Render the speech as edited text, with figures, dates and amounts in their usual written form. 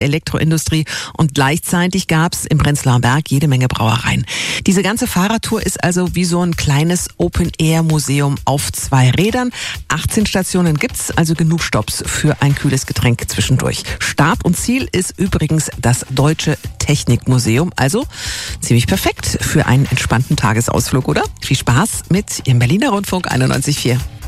Elektroindustrie und gleichzeitig gab es im Prenzlauer Berg jede Menge Brauereien. Diese ganze Fahrradtour ist also wie so ein kleines Open-Air-Museum auf 2 Rädern. 18 Stationen gibt's, also genug Stopps für ein kühles Getränk zwischendurch. Start und Ziel ist übrigens das Deutsche Technikmuseum, also ziemlich perfekt für einen entspannten Tagesausflug, oder? Viel Spaß mit Ihrem Berliner Rundfunk 91.4.